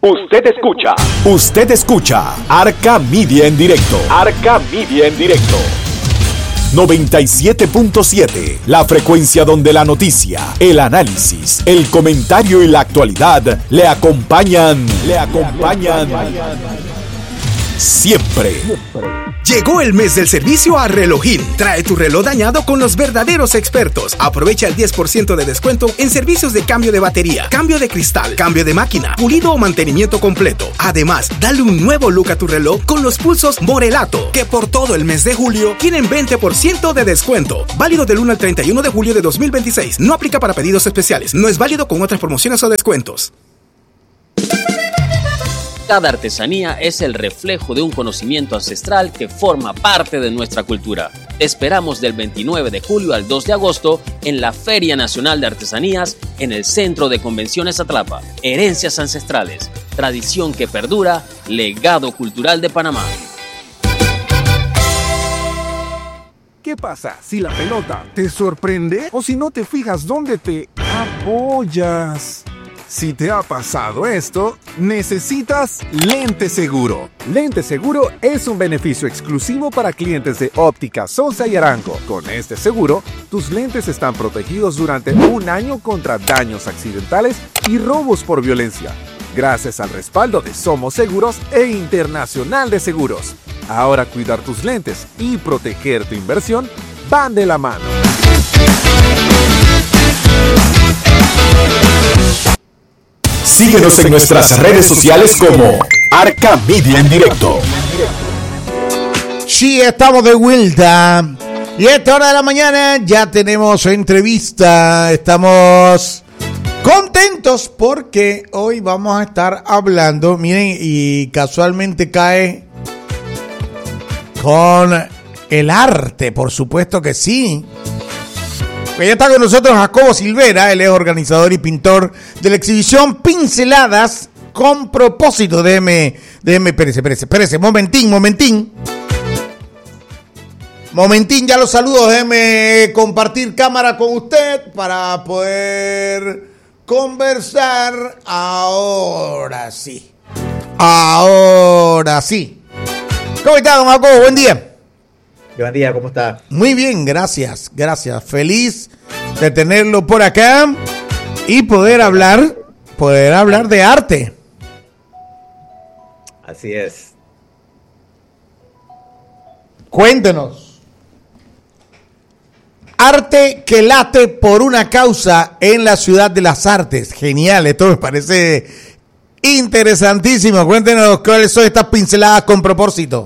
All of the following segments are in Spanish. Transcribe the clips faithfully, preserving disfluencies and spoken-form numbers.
Usted escucha. Usted escucha Arca Media en directo. Arca Media en directo. noventa y siete punto siete, la frecuencia donde la noticia, el análisis, el comentario y la actualidad le acompañan, le acompañan siempre. Llegó el mes del servicio a Relojín. Trae tu reloj dañado con los verdaderos expertos. Aprovecha el diez por ciento de descuento en servicios de cambio de batería, cambio de cristal, cambio de máquina, pulido o mantenimiento completo. Además, dale un nuevo look a tu reloj con los pulsos Morelato, que por todo el mes de julio tienen veinte por ciento de descuento. Válido del uno al treinta y uno de julio de dos mil veintiséis. No aplica para pedidos especiales. No es válido con otras promociones o descuentos. Cada artesanía es el reflejo de un conocimiento ancestral que forma parte de nuestra cultura. Te esperamos del veintinueve de julio al dos de agosto en la Feria Nacional de Artesanías en el Centro de Convenciones Atlapa. Herencias ancestrales, tradición que perdura, legado cultural de Panamá. ¿Qué pasa si la pelota te sorprende o si no te fijas dónde te apoyas? Si te ha pasado esto, necesitas Lente Seguro. Lente Seguro es un beneficio exclusivo para clientes de Óptica Sosa y Arango. Con este seguro, tus lentes están protegidos durante un año contra daños accidentales y robos por violencia, gracias al respaldo de Somos Seguros e Internacional de Seguros. Ahora cuidar tus lentes y proteger tu inversión van de la mano. Síguenos en nuestras redes sociales como Arca Media en directo. Sí, estamos de vuelta. Y a esta hora de la mañana ya tenemos entrevista. Estamos contentos porque hoy vamos a estar hablando, miren, y casualmente cae con el arte, por supuesto que sí. Ya está con nosotros Jacobo Silvera, él es organizador y pintor de la exhibición Pinceladas con propósito. Déjeme, déjeme, espérese, espérese, espérese, momentín, momentín. Momentín, ya los saludo, déjeme compartir cámara con usted para poder conversar. Ahora sí, ahora sí. ¿Cómo está, don Jacobo? Buen día. Buen día, ¿cómo está? Muy bien, gracias, gracias. Feliz de tenerlo por acá y poder hablar, poder hablar de arte. Así es. Cuéntenos. Arte que late por una causa en la ciudad de las artes. Genial, esto me parece interesantísimo. Cuéntenos cuáles son estas pinceladas con propósito.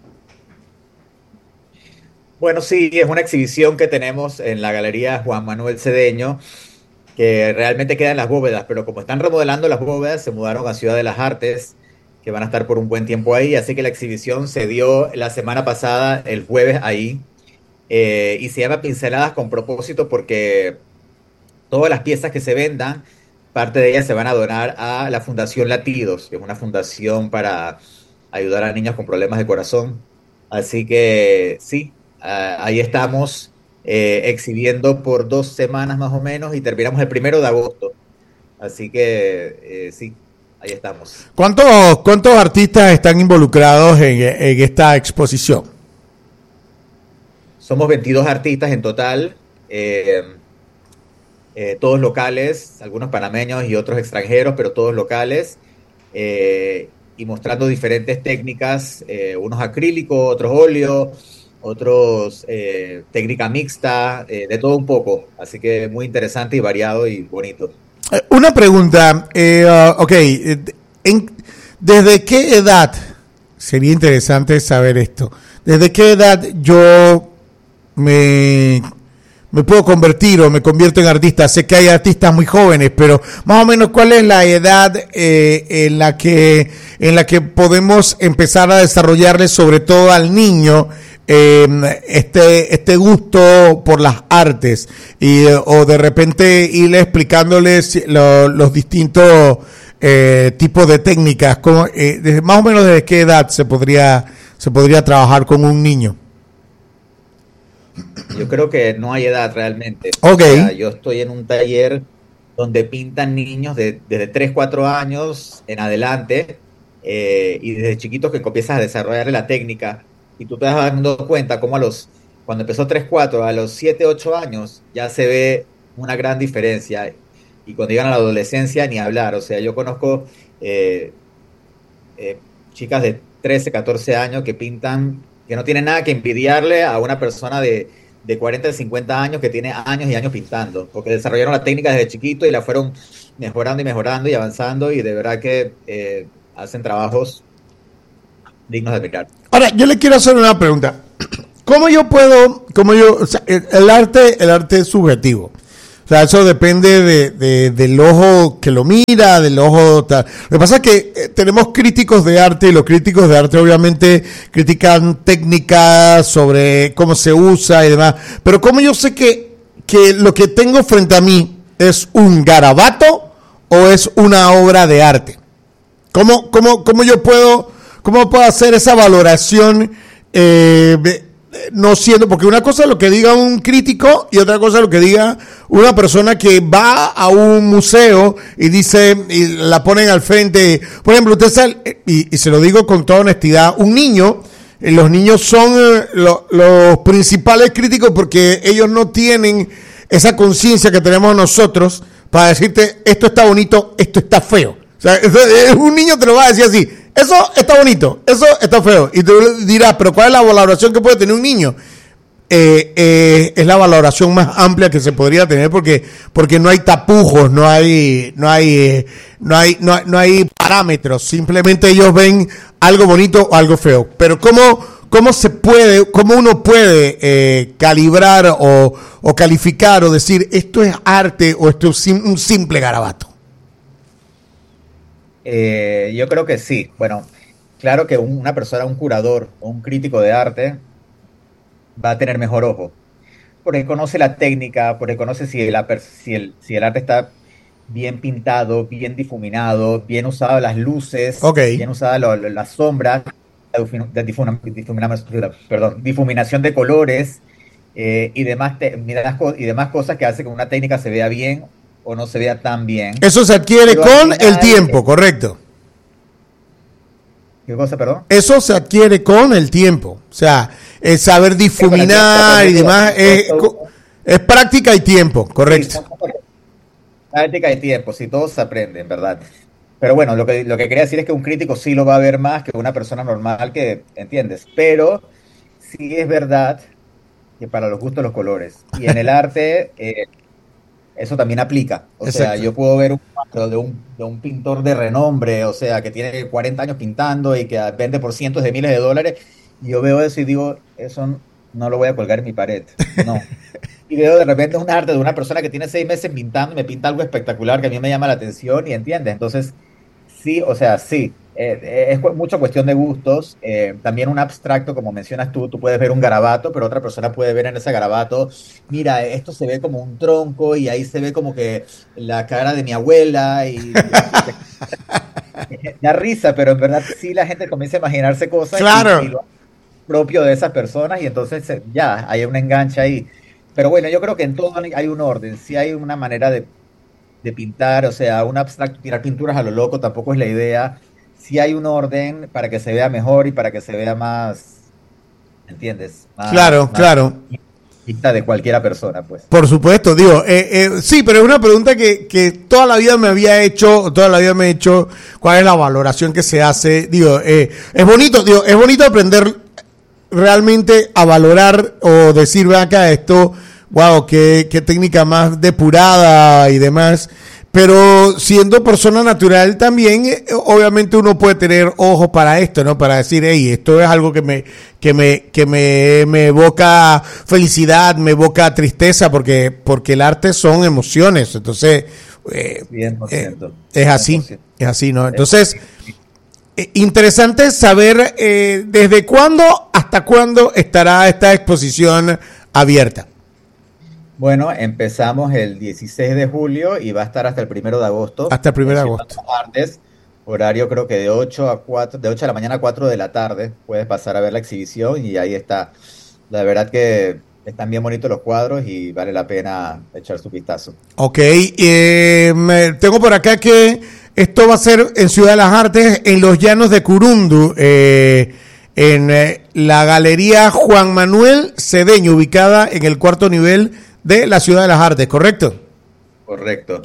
Bueno, sí, es una exhibición que tenemos en la Galería Juan Manuel Cedeño, que realmente queda en las bóvedas, pero como están remodelando las bóvedas, se mudaron a Ciudad de las Artes, que van a estar por un buen tiempo ahí, así que la exhibición se dio la semana pasada, el jueves, ahí, eh, y se llama Pinceladas con propósito porque todas las piezas que se vendan, parte de ellas se van a donar a la Fundación Latidos, que es una fundación para ayudar a niños con problemas de corazón, así que sí. Uh, ahí estamos eh, exhibiendo por dos semanas más o menos y terminamos el primero de agosto. Así que eh, sí, ahí estamos. ¿Cuántos, cuántos artistas están involucrados en, en esta exposición? Somos veintidós artistas en total, eh, eh, todos locales, algunos panameños y otros extranjeros, pero todos locales, eh, y mostrando diferentes técnicas, eh, unos acrílicos, otros óleos, otros eh, técnica mixta, eh, de todo un poco, así que muy interesante y variado y bonito. Una pregunta, eh, uh, ok, en, ¿desde qué edad, sería interesante saber esto, desde qué edad yo me, me puedo convertir o me convierto en artista? Sé que hay artistas muy jóvenes, pero más o menos ¿cuál es la edad eh, en la que, en la que podemos empezar a desarrollarle, sobre todo al niño, Eh, este este gusto por las artes y o de repente irle explicándoles lo, los distintos eh, tipos de técnicas? Como, eh, desde, más o menos desde qué edad se podría se podría trabajar con un niño? Yo creo que no hay edad realmente. Okay. O sea, yo estoy en un taller donde pintan niños de, desde tres, cuatro años en adelante, eh, y desde chiquitos que empiezas a desarrollar la técnica, y tú te vas dando cuenta cómo a los, cuando empezó tres, cuatro, a los siete, ocho años, ya se ve una gran diferencia, y cuando llegan a la adolescencia, ni hablar. O sea, yo conozco eh, eh, chicas de trece, catorce años que pintan, que no tienen nada que envidiarle a una persona de de cuarenta, cincuenta años que tiene años y años pintando, porque desarrollaron la técnica desde chiquito y la fueron mejorando y mejorando y avanzando, y de verdad que eh, hacen trabajos dignos de admirar. Ahora, yo le quiero hacer una pregunta. ¿Cómo yo puedo, cómo yo, o sea, el, el arte, el arte es subjetivo? O sea, eso depende de, de, del ojo que lo mira, del ojo tal. Lo que pasa es que eh, tenemos críticos de arte, y los críticos de arte obviamente critican técnicas sobre cómo se usa y demás. Pero ¿cómo yo sé que, que lo que tengo frente a mí es un garabato o es una obra de arte? ¿Cómo, cómo, cómo yo puedo, cómo puedo hacer esa valoración eh, de, no siendo, porque una cosa es lo que diga un crítico y otra cosa es lo que diga una persona que va a un museo y dice, y la ponen al frente? Por ejemplo, usted sabe, y, y se lo digo con toda honestidad, un niño, los niños son eh, lo, los principales críticos, porque ellos no tienen esa conciencia que tenemos nosotros para decirte, esto está bonito, esto está feo. O sea, un niño te lo va a decir así, eso está bonito, eso está feo. Y tú dirás, pero ¿cuál es la valoración que puede tener un niño? Eh, eh, es la valoración más amplia que se podría tener, porque porque no hay tapujos, no hay no hay eh, no hay no hay, no hay parámetros. Simplemente ellos ven algo bonito o algo feo. Pero cómo cómo se puede, cómo uno puede eh, calibrar o, o calificar o decir esto es arte o esto es un simple garabato. Eh, yo creo que sí. Bueno, claro que un, una persona, un curador o un crítico de arte va a tener mejor ojo, porque conoce la técnica, porque conoce si el, si el, si el arte está bien pintado, bien difuminado, bien usadas las luces, okay, bien usadas lo, lo, las sombras, la difuna, difuna, perdón, difuminación de colores eh, y, demás te, y demás cosas que hace que una técnica se vea bien o no se vea tan bien. Eso se adquiere Pero con el tiempo, correcto. ¿Qué cosa, perdón? Eso se adquiere con el tiempo. O sea, el saber difuminar y demás es, es práctica y tiempo, correcto. Práctica y tiempo, si todos se aprenden, ¿verdad? Pero bueno, lo que, lo que quería decir es que un crítico sí lo va a ver más que una persona normal, que, ¿entiendes? Pero sí es verdad que para los gustos los colores. Y en el arte... Eh, eso también aplica. O Exacto. sea, yo puedo ver un cuadro de un, de un pintor de renombre, o sea, que tiene cuarenta años pintando y que vende por cientos de miles de dólares, y yo veo eso y digo, eso no lo voy a colgar en mi pared. No. Y veo de repente un arte de una persona que tiene seis meses pintando y me pinta algo espectacular que a mí me llama la atención, y entiendes. Entonces, sí, o sea, sí. Eh, es mucha cuestión de gustos. Eh, también un abstracto, como mencionas tú, tú puedes ver un garabato, pero otra persona puede ver en ese garabato, mira, esto se ve como un tronco y ahí se ve como que la cara de mi abuela y da risa, pero en verdad sí la gente comienza a imaginarse cosas claro. y, y lo propio de esas personas, y entonces ya hay un enganche ahí. Pero bueno, yo creo que en todo hay un orden, sí hay una manera de, de pintar, o sea, un abstracto, tirar pinturas a lo loco tampoco es la idea. Sí hay un orden para que se vea mejor y para que se vea más, ¿entiendes? Más, claro, más claro. De cualquiera persona, pues. Por supuesto, digo, eh, eh, sí, pero es una pregunta que, que toda la vida me había hecho, toda la vida me he hecho, ¿cuál es la valoración que se hace? Digo, eh, es bonito, digo, es bonito aprender realmente a valorar o decir, vean acá esto, wow, qué, qué técnica más depurada y demás. Pero siendo persona natural también, eh, obviamente uno puede tener ojos para esto, ¿no? Para decir, hey, esto es algo que me que me que me, me evoca felicidad, me evoca tristeza, porque porque el arte son emociones. Entonces, eh, eh, es así, es así, ¿no? Entonces, eh, interesante saber eh, desde cuándo hasta cuándo estará esta exposición abierta. Bueno, empezamos el dieciséis de julio y va a estar hasta el primero de agosto. Hasta el primero de agosto. Martes, horario creo que de ocho a cuatro, de ocho de la mañana a cuatro de la tarde. Puedes pasar a ver la exhibición y ahí está. La verdad que Están bien bonitos los cuadros y vale la pena echar su vistazo. Ok, eh, me, tengo por acá que esto va a ser en Ciudad de las Artes, en los Llanos de Curundu, eh, en eh, la Galería Juan Manuel Cedeño, ubicada en el cuarto nivel de la Ciudad de las Artes, ¿correcto? Correcto.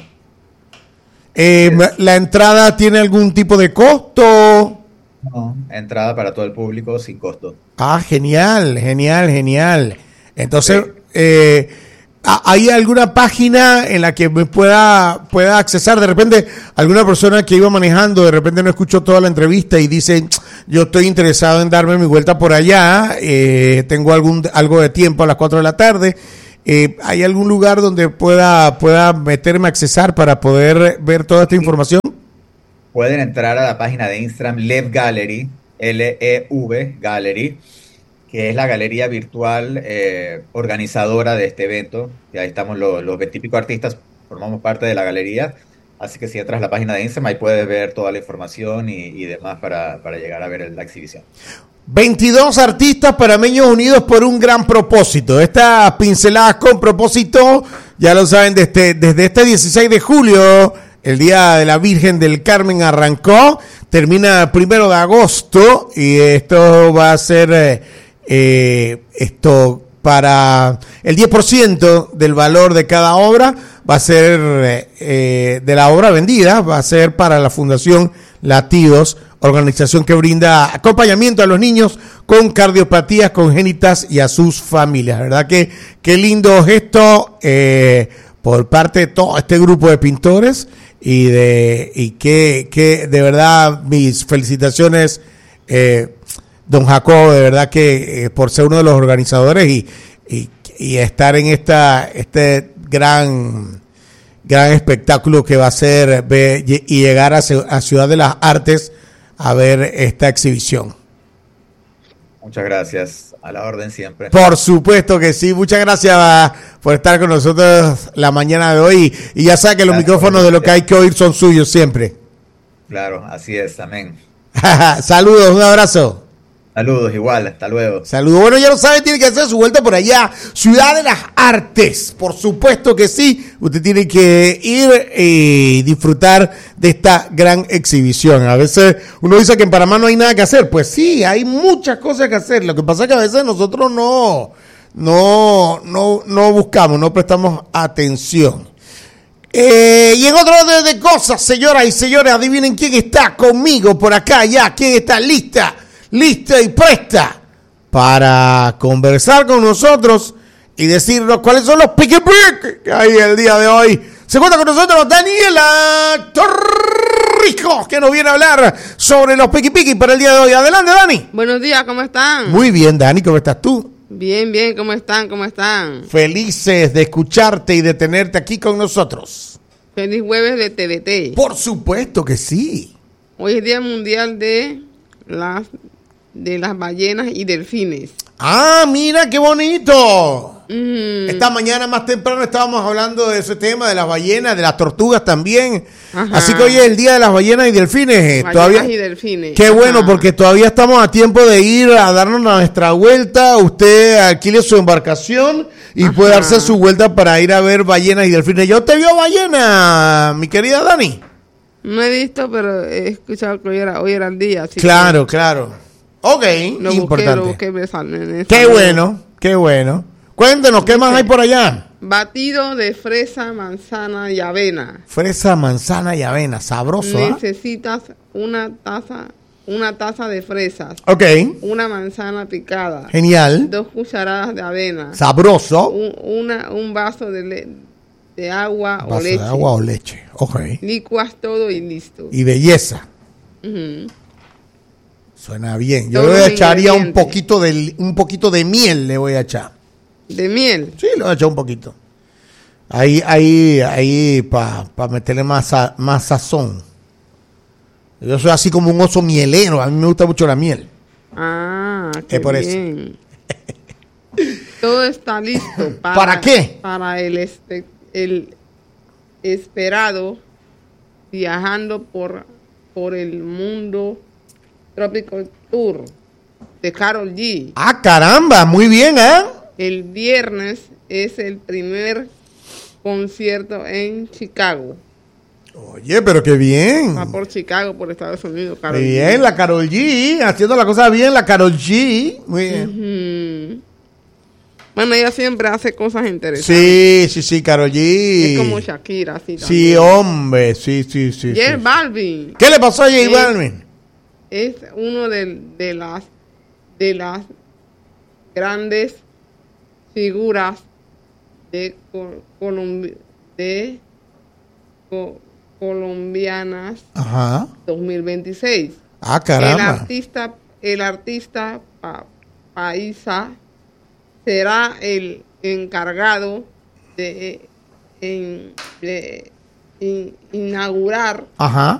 Eh, Es- ¿La entrada tiene algún tipo de costo? No, entrada para todo el público sin costo. Ah, genial, genial, genial. Entonces, Sí. eh, ¿hay alguna página en la que me pueda, pueda accesar? De repente, alguna persona que iba manejando, de repente no escuchó toda la entrevista y dice, yo estoy interesado en darme mi vuelta por allá, eh, tengo algún algo de tiempo a las cuatro de la tarde. Eh, ¿Hay algún lugar donde pueda, pueda meterme a accesar para poder ver toda esta información? Pueden entrar a la página de Instagram Lev Gallery, L E V Gallery, que es la galería virtual eh, organizadora de este evento. Y ahí estamos los, los veintipico artistas, formamos parte de la galería. Así que si entras a la página de Instagram, ahí puedes ver toda la información y, y demás para, para llegar a ver el- la exhibición. veintidós artistas panameños unidos por un gran propósito. Estas pinceladas con propósito, ya lo saben, desde, desde este dieciséis de julio, el Día de la Virgen del Carmen arrancó, termina el primero de agosto y esto va a ser eh, eh, esto para el diez por ciento del valor de cada obra, va a ser eh, eh, de la obra vendida, va a ser para la Fundación Latidos, organización que brinda acompañamiento a los niños con cardiopatías congénitas y a sus familias. ¿Verdad que qué lindo gesto eh, por parte de todo este grupo de pintores y de y que, que de verdad mis felicitaciones, eh, don Jacobo, de verdad que eh, por ser uno de los organizadores y, y, y estar en esta este gran gran espectáculo que va a ser ver, y llegar a, a Ciudad de las Artes a ver esta exhibición. Muchas gracias. A la orden siempre. Por supuesto que sí. Muchas gracias por estar con nosotros la mañana de hoy. Y ya sabe que los Gracias, micrófonos de lo que hay que oír son suyos siempre. Claro, así es. Amén. Saludos, un abrazo. Saludos, igual. Hasta luego. Saludos. Bueno, ya lo sabe, tiene que hacer su vuelta por allá. Ciudad de las Artes. Por supuesto que sí. Usted tiene que ir y disfrutar de esta gran exhibición. A veces uno dice que en Panamá no hay nada que hacer. Pues sí, hay muchas cosas que hacer. Lo que pasa es que a veces nosotros no, no, no, no buscamos, no prestamos atención. Eh, y en otro orden de cosas, señoras y señores, adivinen quién está conmigo por acá ya. ¿Quién está lista? Lista y presta para conversar con nosotros y decirnos cuáles son los piqui piqui que hay el día de hoy. Se cuenta con nosotros Daniela Torrijos, que nos viene a hablar sobre los piqui piqui para el día de hoy. Adelante, Dani. Buenos días, ¿cómo están? Muy bien, Dani, ¿cómo estás tú? Bien, bien, ¿cómo están? ¿Cómo están? Felices de escucharte y de tenerte aquí con nosotros. Feliz jueves de T V T. Por supuesto que sí. Hoy es Día Mundial de las de las ballenas y delfines. Ah, mira qué bonito. Mm, Esta mañana más temprano estábamos hablando de ese tema de las ballenas, de las tortugas también. Ajá. Así que hoy es el día de las ballenas y delfines. eh, ballenas todavía, y delfines. qué bueno, Ajá. porque todavía estamos a tiempo de ir a darnos nuestra vuelta. Usted alquile su embarcación y Ajá. puede darse su vuelta para ir a ver ballenas y delfines. ¿Ya usted vio ballena, mi querida Dani? No he visto, pero he escuchado que hoy era, hoy era el día. Así Claro, claro. Ok, que lo busqué, importante. lo busqué, me sal- me Qué salió. bueno, qué bueno. Cuéntenos, ¿qué más hay por allá? Batido de fresa, manzana y avena. Fresa, manzana y avena, sabroso, ¿ah? Necesitas una taza, una taza de fresas, Ok, una manzana picada, genial, dos cucharadas de avena, sabroso. un, una, un vaso de, le- de agua o Vaso leche. de agua o leche, ok. Licuas todo y listo. Y belleza, Ujú. suena bien. Yo Todos le los echaría un ingredientes. poquito de, un poquito de miel, le voy a echar. De miel. Sí, le voy a echar un poquito. Ahí, ahí, ahí, para pa meterle más, sa- más sazón. Yo soy así como un oso mielero, a mí me gusta mucho la miel. Ah, qué Es por eso. bien. Todo está listo para, ¿Para qué? Para el, espe- el esperado viajando por, por el mundo Tropical Tour de Karol G. Ah, caramba, muy bien, ¿eh? El viernes es el primer concierto en Chicago. Oye, pero qué bien. Va por Chicago, por Estados Unidos. Muy bien, la Karol G, haciendo la cosa bien, la Karol G. Muy bien. Uh-huh. Bueno, ella siempre hace cosas interesantes. Sí, sí, sí, Karol G. Es como Shakira, así también. Sí, hombre, sí, sí, sí. J sí. Balvin. ¿Qué le pasó a J es, Balvin? Es uno de, de las de las grandes figuras de, Colombi de co colombianas. Ajá. dos mil veintiséis. Ah, caramba. El artista, el artista pa, paisa será el encargado de, en, de in, inaugurar Ajá.